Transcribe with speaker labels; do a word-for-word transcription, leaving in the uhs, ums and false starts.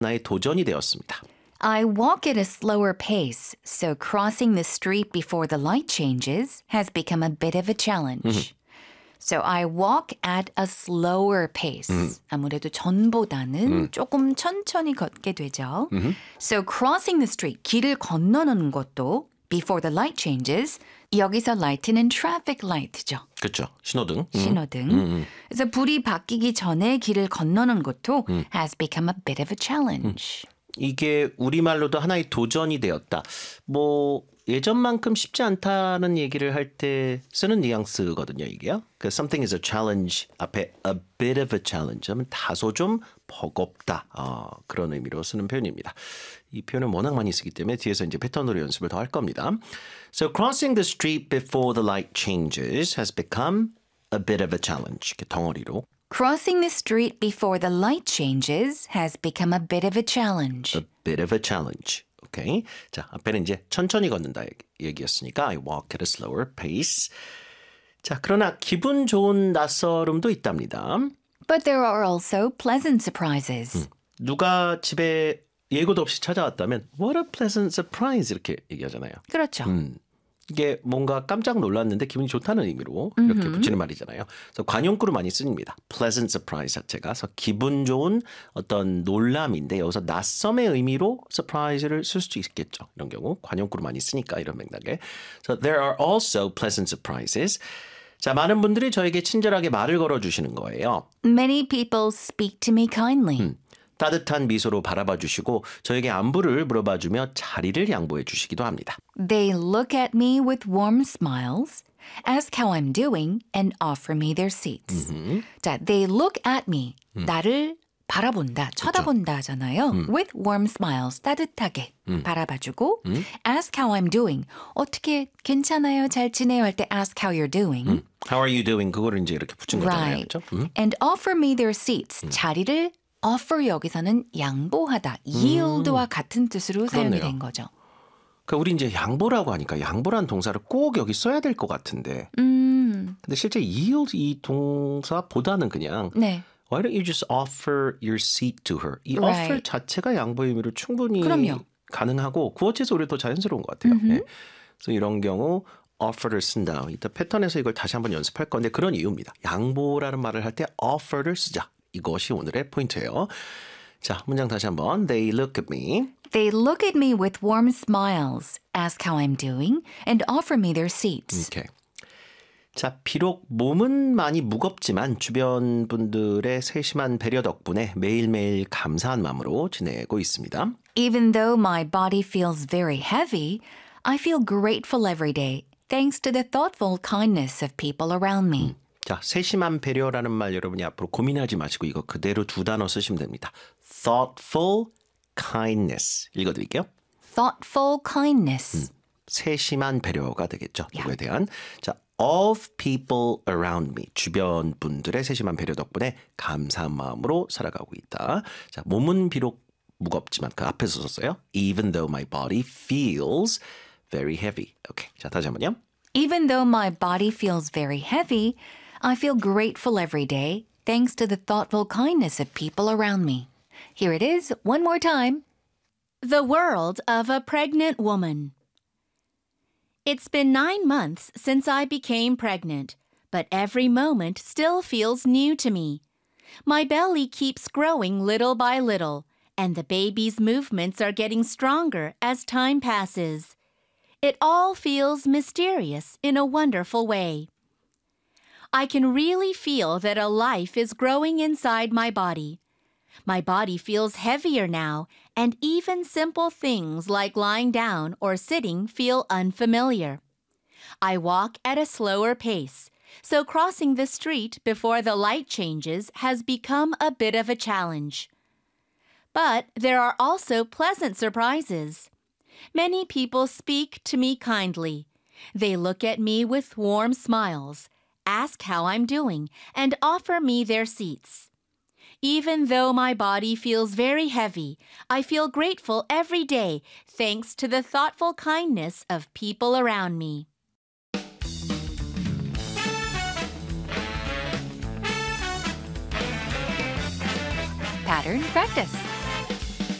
Speaker 1: 하나의 도전이 되었습니다.
Speaker 2: I walk at a slower pace, so crossing the street before the light changes has become a bit of a challenge. So I walk at a slower pace.
Speaker 1: 음.
Speaker 2: 아무래도 전보다는
Speaker 1: 음.
Speaker 2: 조금 천천히 걷게 되죠.
Speaker 1: 음.
Speaker 2: So crossing the street, 길을 건너는 것도 before the light changes. 여기서 light는 traffic light죠.
Speaker 1: 그렇죠. 신호등.
Speaker 2: 신호등.
Speaker 1: 음. 음.
Speaker 2: 그래서 불이 바뀌기 전에 길을 건너는 것도
Speaker 1: 음.
Speaker 2: has become a bit of a challenge.
Speaker 1: 이게 우리말로도 하나의 도전이 되었다. 뭐 예전만큼 쉽지 않다는 얘기를 할 때 쓰는 뉘앙스거든요, 이게요. 그 something is a challenge 앞에 a bit of a challenge 하면 다소 좀 버겁다. 어, 그런 의미로 쓰는 표현입니다. 이 표현을 워낙 많이 쓰기 때문에 뒤에서 이제 패턴으로 연습을 더 할 겁니다. So crossing the street before the light changes has become a bit of a challenge. 이렇게 덩어리로.
Speaker 2: Crossing the street before the light changes has become a bit of a challenge.
Speaker 1: A bit of a challenge. 오케이. 자, 앞에는 이제 천천히 걷는다 얘기였으니까 I walk at a slower pace. 자, 그러나 기분 좋은 낯설음도 있답니다.
Speaker 2: But there are also pleasant surprises.
Speaker 1: 음, 누가 집에 예고도 없이 찾아왔다면 What a pleasant surprise 이렇게 얘기하잖아요.
Speaker 2: 그렇죠.
Speaker 1: 음, 이게 뭔가 깜짝 놀랐는데 기분이 좋다는 의미로 이렇게
Speaker 2: 음흠.
Speaker 1: 붙이는 말이잖아요. 그래서 관용구로 많이 씁니다. Pleasant surprise 자체가. 그래서 기분 좋은 어떤 놀람인데 여기서 낯섦의 의미로 surprise를 쓸 수도 있겠죠. 이런 경우 관용구로 많이 쓰니까 이런 맥락에. So there are also pleasant surprises. 자, 많은 분들이 저에게 친절하게 말을 걸어주시는 거예요.
Speaker 2: Many people speak to me kindly.
Speaker 1: 음, 따뜻한 미소로 바라봐 주시고 저에게 안부를 물어봐 주며 자리를 양보해 주시기도 합니다.
Speaker 2: They look at me with warm smiles, ask how I'm doing, and offer me their seats.
Speaker 1: 음흠.
Speaker 2: 자, they look at me. 나를 바라본다, 쳐다본다잖아요.
Speaker 1: 음.
Speaker 2: With warm smiles, 따뜻하게
Speaker 1: 음.
Speaker 2: 바라봐주고
Speaker 1: 음.
Speaker 2: ask how I'm doing. 어떻게 괜찮아요, 잘 지내요 할 때 ask how you're doing.
Speaker 1: 음. How are you doing? 그거를 이제 이렇게 붙인 거잖아요.
Speaker 2: Right.
Speaker 1: 그렇죠? 음.
Speaker 2: And offer me their seats. 자리를 offer 여기서는 양보하다, yield와 같은 뜻으로 사용이
Speaker 1: 그렇네요.
Speaker 2: 된 거죠.
Speaker 1: 그러니까 우리 이제 양보라고 하니까 양보란 동사를 꼭 여기 써야 될 것 같은데
Speaker 2: 음,
Speaker 1: 근데 실제 yield 이 동사보다는 그냥
Speaker 2: 네.
Speaker 1: Why don't you just offer your seat to her? 이
Speaker 2: Right.
Speaker 1: offer 자체가 양보의 의미로 충분히
Speaker 2: 그럼요.
Speaker 1: 가능하고 구어체에서 오히려 더 자연스러운 것 같아요. 네. 그래서 이런 경우 offer를 쓴다. 이따 패턴에서 이걸 다시 한번 연습할 건데 그런 이유입니다. 양보라는 말을 할 때 offer를 쓰자. 이것이 오늘의 포인트예요. 자, 문장 다시 한번. They look at me.
Speaker 2: They look at me with warm smiles, ask how I'm doing, and offer me their seats.
Speaker 1: 오케이. 자, 비록 몸은 많이 무겁지만 주변 분들의 세심한 배려 덕분에 매일매일 감사한 마음으로 지내고 있습니다.
Speaker 2: Even though my body feels very heavy, I feel grateful every day, thanks to the thoughtful kindness of people around me.
Speaker 1: 자, 세심한 배려라는 말 여러분이 앞으로 고민하지 마시고 이거 그대로 두 단어 쓰시면 됩니다. Thoughtful kindness. 읽어드릴게요.
Speaker 2: Thoughtful kindness.
Speaker 1: 세심한 배려가 되겠죠. 누구에 대한. 자, of people around me. 주변 분들의 세심한 배려 덕분에 감사한 마음으로 살아가고 있다. 자, 몸은 비록 무겁지만 그 앞에서 썼어요. Even though my body feels very heavy. 오케이. 자, 다시 한번요.
Speaker 2: Even though my body feels very heavy, I feel grateful every day, thanks to the thoughtful kindness of people around me. Here it is, one more time.
Speaker 3: The world of a pregnant woman. It's been nine months since I became pregnant, but every moment still feels new to me. My belly keeps growing little by little, and the baby's movements are getting stronger as time passes. It all feels mysterious in a wonderful way. I can really feel that a life is growing inside my body. My body feels heavier now, and even simple things like lying down or sitting feel unfamiliar. I walk at a slower pace, so crossing the street before the light changes has become a bit of a challenge. But there are also pleasant surprises. Many people speak to me kindly. They look at me with warm smiles, ask how I'm doing, and offer me their seats. Even though my body feels very heavy, I feel grateful every day thanks to the thoughtful kindness of people around me.
Speaker 2: Pattern practice.